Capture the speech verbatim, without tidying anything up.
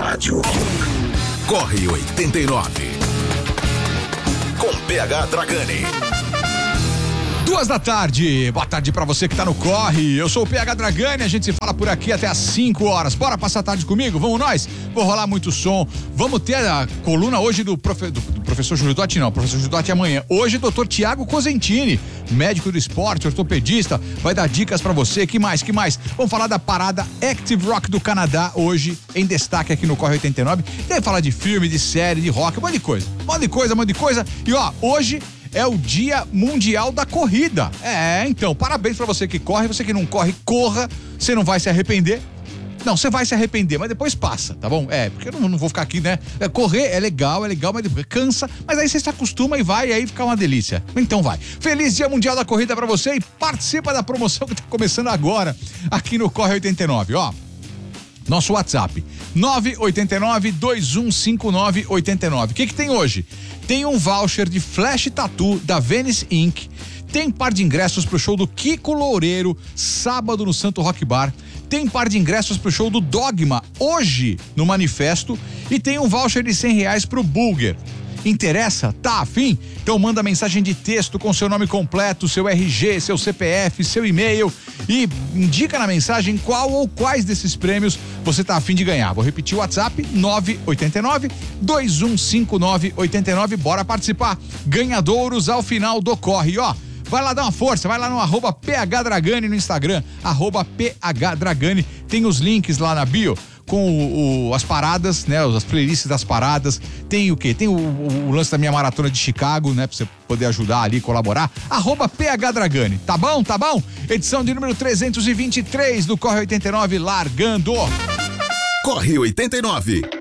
rádio. Corre oitenta e nove. Com P H Dragani. Duas da tarde, boa tarde pra você que tá no Corre. Eu sou o P H Dragani, a gente se fala por aqui até às cinco horas. Bora passar a tarde comigo? Vamos nós? Vou rolar muito som. Vamos ter a coluna hoje do, profe, do, do professor Júlio Dotti, não, professor Júlio Dotti amanhã. Hoje, doutor Tiago Cosentini, médico do esporte, ortopedista, vai dar dicas pra você. Que mais, que mais? Vamos falar da parada Active Rock do Canadá, hoje em destaque aqui no Corre oitenta e nove. Deve falar de filme, de série, de rock, um monte de coisa. Um monte de coisa, um monte de coisa. E ó, hoje é o Dia Mundial da Corrida. É, então, parabéns pra você que corre, você que não corre, corra, você não vai se arrepender. Não, você vai se arrepender, mas depois passa, tá bom? É, porque eu não, não vou ficar aqui, né? É, correr é legal, é legal, mas depois cansa, mas aí você se acostuma e vai, e aí fica uma delícia. Então vai. Feliz Dia Mundial da Corrida pra você e participa da promoção que tá começando agora aqui no Corre oitenta e nove, ó. Nosso WhatsApp, nove oito nove, dois um cinco nove, oito nove. O que que tem hoje? Tem um voucher de Flash Tattoo da Venice Incorporated. Tem par de ingressos pro show do Kiko Loureiro, sábado no Santo Rock Bar. Tem par de ingressos pro show do Dogma, hoje no Manifesto. E tem um voucher de cem reais pro Bulger. Interessa? Tá afim? Então manda mensagem de texto com seu nome completo, seu R G, seu C P F, seu e-mail e indica na mensagem qual ou quais desses prêmios você tá afim de ganhar. Vou repetir o WhatsApp, nove oito nove, dois um cinco nove, oito nove. Bora participar. Ganhadouros ao final do Corre, ó. Vai lá dar uma força, vai lá no arroba P H Dragani no Instagram, arroba P H Dragani. Tem os links lá na bio com o, o, as paradas, né? As playlists das paradas. Tem o quê? Tem o, o, o lance da minha maratona de Chicago, né? Pra você poder ajudar ali, colaborar. Arroba P H Dragani. Tá bom? Tá bom? Edição de número trezentos e vinte e três do Corre oitenta e nove, largando. Corre oitenta e nove.